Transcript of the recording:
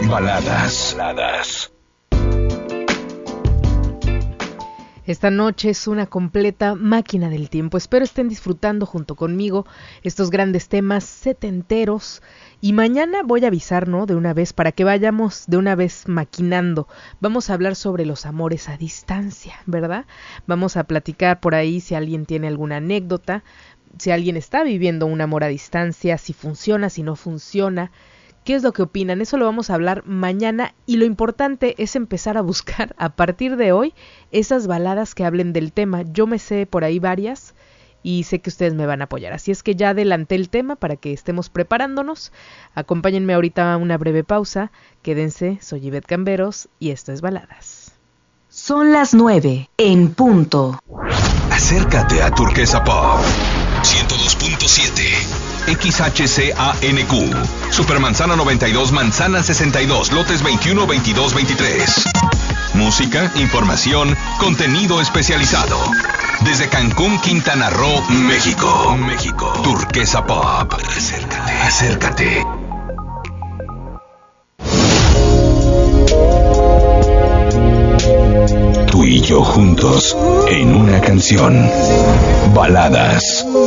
Baladas. Esta noche es una completa máquina del tiempo. Espero estén disfrutando junto conmigo estos grandes temas setenteros. Y mañana voy a avisar, ¿no? De una vez, para que vayamos de una vez maquinando. Vamos a hablar sobre los amores a distancia, ¿verdad? Vamos a platicar por ahí si alguien tiene alguna anécdota, si alguien está viviendo un amor a distancia, si funciona, si no funciona. ¿Qué es lo que opinan? Eso lo vamos a hablar mañana y lo importante es empezar a buscar a partir de hoy esas baladas que hablen del tema. Yo me sé por ahí varias y sé que ustedes me van a apoyar. Así es que ya adelanté el tema para que estemos preparándonos. Acompáñenme ahorita a una breve pausa. Quédense, soy Ivette Camberos y esto es Baladas. Son las 9 en punto. Acércate a Turquesa Pop 102.7 XHCANQ Supermanzana 92, Manzana 62, lotes 21, 22, 23. Música, información, contenido especializado. Desde Cancún, Quintana Roo, México. Turquesa Pop. Acércate. Tú y yo juntos en una canción. Baladas.